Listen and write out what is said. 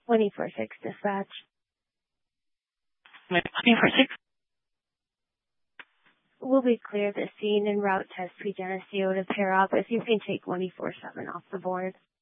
24-6 dispatch. 24-6. We'll be clear of the scene and route test pre-Geneseo to pair up if you can take 24-7 off the board.